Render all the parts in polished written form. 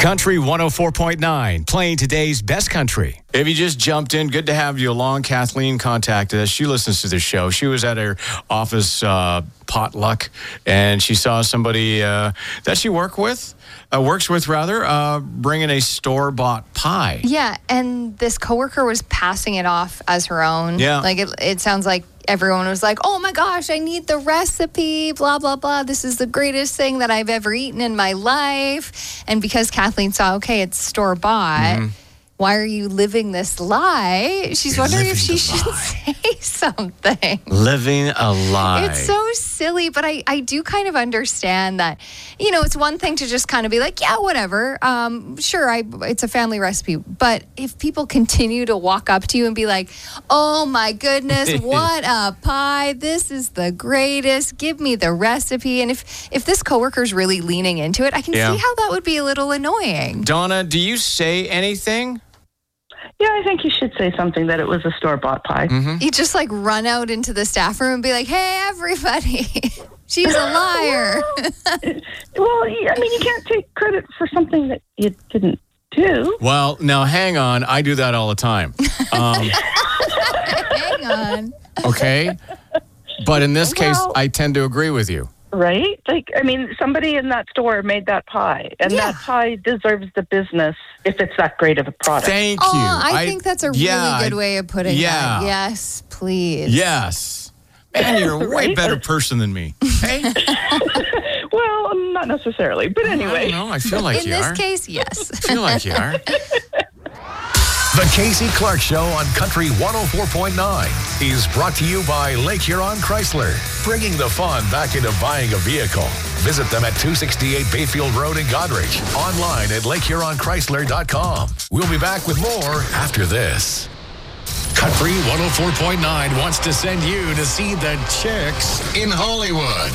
Country 104.9, playing today's best country. If you just jumped in, good to have you along. Kathleen contacted us. She listens to the show. She was at her office potluck, and she saw somebody that she works with, bringing a store-bought pie. Yeah, and this coworker was passing it off as her own. Yeah. Like, it sounds like everyone was like, oh my gosh, I need the recipe, blah, blah, blah. This is the greatest thing that I've ever eaten in my life. And because Kathleen saw, okay, it's store-bought, why are you living this lie? She's wondering if she should say something. Living a lie. It's so silly, but I do kind of understand that, it's one thing to just kind of be like, yeah, whatever. Sure, it's a family recipe. But if people continue to walk up to you and be like, oh my goodness, what a pie. This is the greatest. Give me the recipe. And if this coworker's really leaning into it, I can see how that would be a little annoying. Donna, do you say anything? Yeah, I think you should say something that it was a store-bought pie. You just run out into the staff room and be like, hey, everybody, she's a liar. Well, you can't take credit for something that you didn't do. Well, now hang on. I do that all the time. Hang on. Okay? But in this case, I tend to agree with you. Right? Somebody in that store made that pie, and that pie deserves the business if it's that great of a product. Thank you. I think that's a really good way of putting it. Yes, please. Yes. Man, you're a way better person than me. Hey? Well, not necessarily, but anyway. No, I feel like you are. In this case, yes. I feel like you are. The Casey Clark Show on Country 104.9 is brought to you by Lake Huron Chrysler, bringing the fun back into buying a vehicle. Visit them at 268 Bayfield Road in Goderich. Online at lakehuronchrysler.com. We'll be back with more after this. Country 104.9 wants to send you to see the Chicks in Hollywood.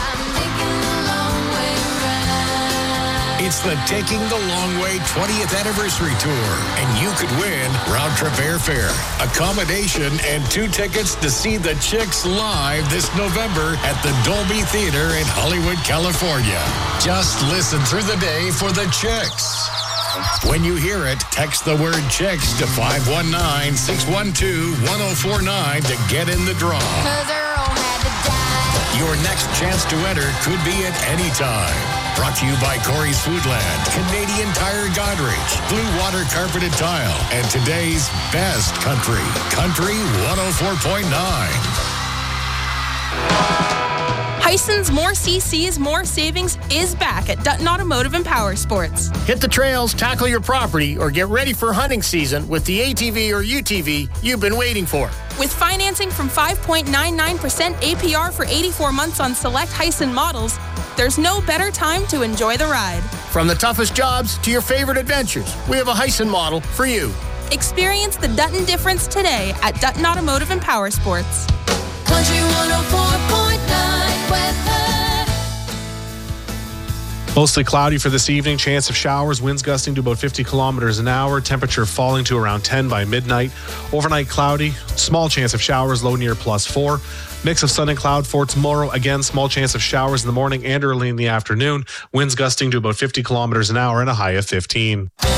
It's the Taking the Long Way 20th Anniversary Tour, and you could win round-trip airfare, accommodation, and 2 tickets to see the Chicks live this November at the Dolby Theater in Hollywood, California. Just listen through the day for the Chicks. When you hear it, text the word Chicks to 519-612-1049 to get in the draw. Your next chance to enter could be at any time. Brought to you by Corey's Foodland, Canadian Tire Goderich, Blue Water Carpeted Tile, and today's best country, Country 104.9. Hyson's More CC's More Savings is back at Dutton Automotive and Power Sports. Hit the trails, tackle your property, or get ready for hunting season with the ATV or UTV you've been waiting for. With financing from 5.99% APR for 84 months on select Hyson models, there's no better time to enjoy the ride. From the toughest jobs to your favorite adventures, we have a Hyson model for you. Experience the Dutton difference today at Dutton Automotive and Power Sports. Country 104.9 weather. Mostly cloudy for this evening. Chance of showers. Winds gusting to about 50 kilometers an hour. Temperature falling to around 10 by midnight. Overnight cloudy. Small chance of showers. Low near +4. Mix of sun and cloud for tomorrow. Again, small chance of showers in the morning and early in the afternoon. Winds gusting to about 50 kilometers an hour and a high of 15.